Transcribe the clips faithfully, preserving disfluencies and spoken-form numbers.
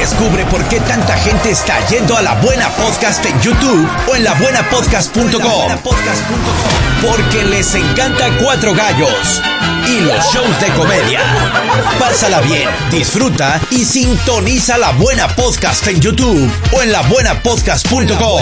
Descubre por qué tanta gente está yendo a La Buena Podcast en YouTube o en la buena podcast punto com. Porque les encanta Cuatro Gallos y los shows de comedia. Pásala bien, disfruta y sintoniza La Buena Podcast en YouTube o en la buena podcast punto com.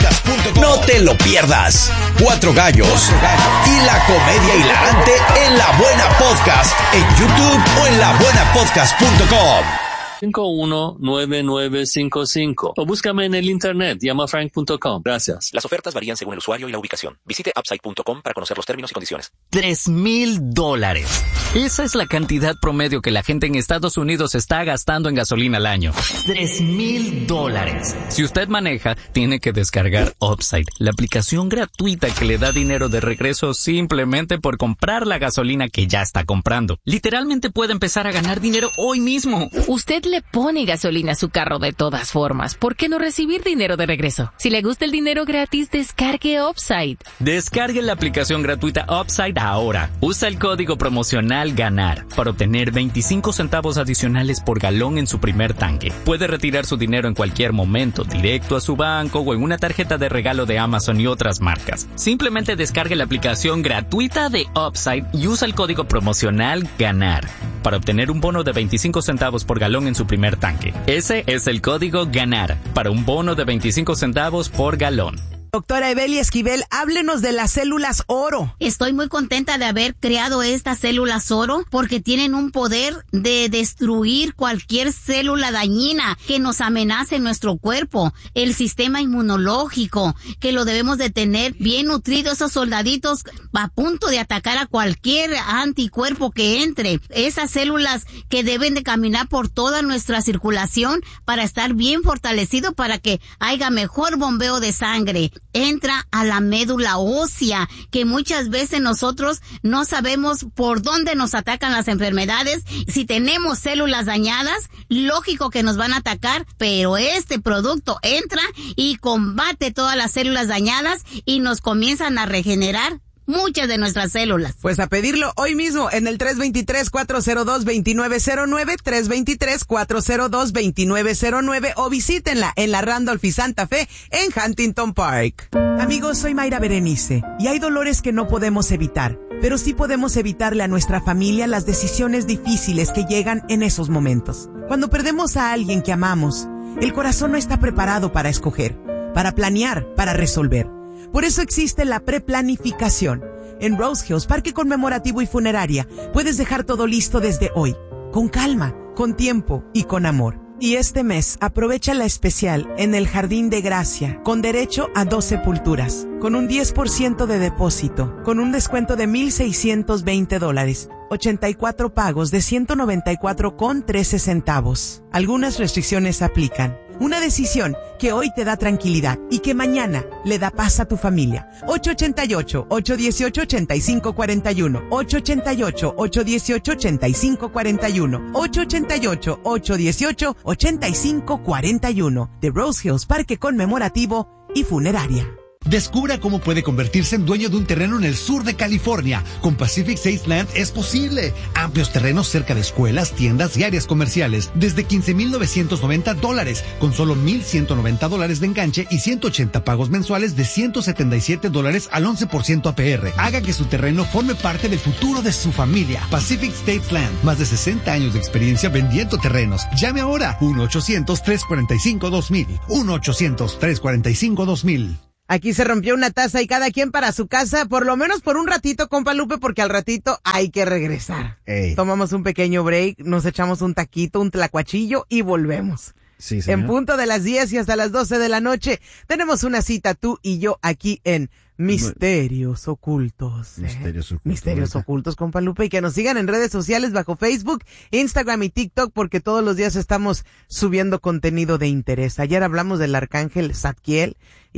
No te lo pierdas. Cuatro Gallos y la comedia hilarante en La Buena Podcast en YouTube o en la buena podcast punto com. cinco uno nueve nueve cinco cinco o búscame en el internet, llama frank punto com. Gracias. Las ofertas varían según el usuario y la ubicación. Visite upside punto com para conocer los términos y condiciones. Tres mil dólares. Esa es la cantidad promedio que la gente en Estados Unidos está gastando en gasolina al año. Tres mil dólares. Si usted maneja, tiene que descargar Upside, la aplicación gratuita que le da dinero de regreso simplemente por comprar la gasolina que ya está comprando. Literalmente puede empezar a ganar dinero hoy mismo. Usted le pone gasolina a su carro de todas formas. ¿Por qué no recibir dinero de regreso? Si le gusta el dinero gratis, descargue Upside. Descargue la aplicación gratuita Upside ahora. Usa el código promocional GANAR para obtener veinticinco centavos adicionales por galón en su primer tanque. Puede retirar su dinero en cualquier momento, directo a su banco o en una tarjeta de regalo de Amazon y otras marcas. Simplemente descargue la aplicación gratuita de Upside y usa el código promocional GANAR para obtener un bono de veinticinco centavos por galón en su primer tanque. Ese es el código GANAR para un bono de veinticinco centavos por galón. Doctora Evelia Esquivel, háblenos de las células oro. Estoy muy contenta de haber creado estas células oro porque tienen un poder de destruir cualquier célula dañina que nos amenace en nuestro cuerpo. El sistema inmunológico, que lo debemos de tener bien nutrido, esos soldaditos a punto de atacar a cualquier anticuerpo que entre. Esas células que deben de caminar por toda nuestra circulación para estar bien fortalecido, para que haya mejor bombeo de sangre. Entra a la médula ósea, que muchas veces nosotros no sabemos por dónde nos atacan las enfermedades. Si tenemos células dañadas, lógico que nos van a atacar, pero este producto entra y combate todas las células dañadas y nos comienzan a regenerar muchas de nuestras células. Pues a pedirlo hoy mismo en el tres dos tres, cuatro cero dos, dos nueve cero nueve, tres dos tres, cuatro cero dos, dos nueve cero nueve o visítenla en la Randolph y Santa Fe en Huntington Park. Amigos, soy Mayra Berenice y hay dolores que no podemos evitar, pero sí podemos evitarle a nuestra familia las decisiones difíciles que llegan en esos momentos. Cuando perdemos a alguien que amamos, el corazón no está preparado para escoger, para planear, para resolver. Por eso existe la preplanificación. En Rose Hills, Parque Conmemorativo y Funeraria, puedes dejar todo listo desde hoy, con calma, con tiempo y con amor. Y este mes, aprovecha la especial en el Jardín de Gracia, con derecho a dos sepulturas, con un diez por ciento de depósito, con un descuento de mil seiscientos veinte dólares, ochenta y cuatro pagos de ciento noventa y cuatro con trece centavos. Algunas restricciones aplican. Una decisión que hoy te da tranquilidad y que mañana le da paz a tu familia. ocho ocho ocho, ocho uno ocho, ocho cinco cuatro uno. ocho ocho ocho, ocho uno ocho, ocho cinco cuatro uno. ocho ocho ocho, ocho uno ocho, ocho cinco cuatro uno. De Rose Hills, Parque Conmemorativo y Funeraria. Descubra cómo puede convertirse en dueño de un terreno en el sur de California. Con Pacific States Land es posible. Amplios terrenos cerca de escuelas, tiendas y áreas comerciales. Desde quince mil novecientos noventa dólares, con solo mil ciento noventa dólares de enganche y ciento ochenta pagos mensuales de ciento setenta y siete dólares al once por ciento A P R. Haga que su terreno forme parte del futuro de su familia. Pacific States Land. Más de sesenta años de experiencia vendiendo terrenos. Llame ahora. uno ochocientos, tres cuatro cinco, dos mil. uno ochocientos, tres cuatro cinco, dos mil. Aquí se rompió una taza y cada quien para su casa, por lo menos por un ratito, compa Lupe, porque al ratito hay que regresar. Ey. Tomamos un pequeño break, nos echamos un taquito, un tlacuachillo y volvemos. Sí, señor. En punto de las diez y hasta las doce de la noche tenemos una cita tú y yo aquí en Misterios Ocultos. ¿eh? Misterios Ocultos. Misterios Ocultos, compa Lupe, y que nos sigan en redes sociales bajo Facebook, Instagram y TikTok, porque todos los días estamos subiendo contenido de interés. Ayer hablamos del arcángel Zadkiel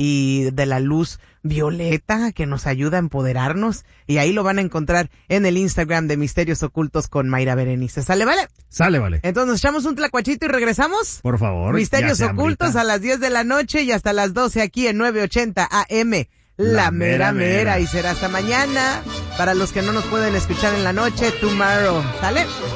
y de la luz violeta que nos ayuda a empoderarnos, y ahí lo van a encontrar en el Instagram de Misterios Ocultos con Mayra Berenice. ¿Sale, vale? Sale, vale. Entonces nos echamos un tlacuachito y regresamos. Por favor. Misterios Ocultos hambrita. A las diez de la noche y hasta las doce aquí en nueve ochenta A M. La, la mera, mera mera. Y será hasta mañana. Para los que no nos pueden escuchar en la noche, tomorrow. ¿Sale?